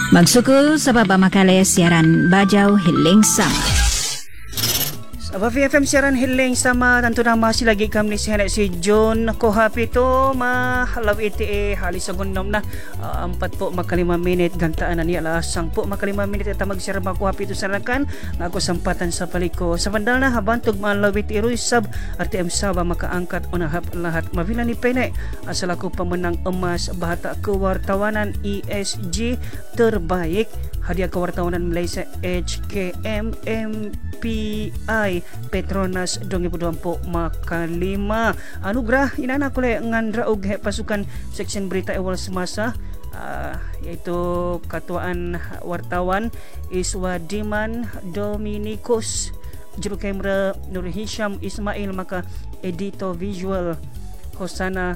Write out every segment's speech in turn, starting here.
Magsukul sa baba makale siaran Bajau Hiling Sama. Sa FM siaran Hiling Sama, tanto na masih lagi kami si John Kohapito mahalaw iti halis sa gundom na 4 po makalima minit gantaan na niya alas 10 po makalima minit at magsiara makuhapito sa lakan na ako sampatan sa paliko sa bandal na habantog mahalaw iti Ruisab RTM Saba makaangkat unahap lahat mabila ni Pene asal ako pamanang emas bahata kewartawanan ESG terbaik hadiah kewartawanan Malaysia HKM MPI Petronas 2020 makalima anugerah inana ko le ngandra og pasukan section berita awal semasa yaitu Ketuaan Wartawan Iswadiman Dominicus juru kamera Nur Hisham Ismail maka edito visual Hosana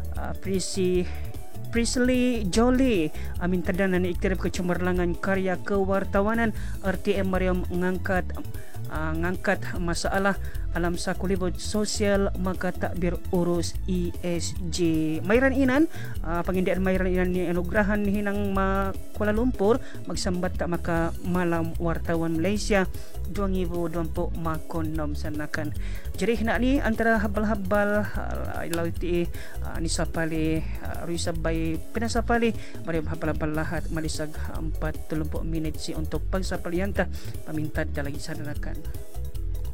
Prisley Jolie amin tadanan iktirap kecumerlangan karya kewartawanan RTM Mariam ngangkat masalah alam sa kulibot sosial maka takbir urus ESG mayran inan pangindian mayran inan ni anugrahan ni hinang Kuala Lumpur magsambat ta maka malam wartawan Malaysia 2020 makonom sanakan jadi hina ni antara habal-habal ilawiti ni sapali ruisabay pinasapali mari habal-habal lahat malisag 40 minit si untuk pagsapalianta pamintad dalagi sanakan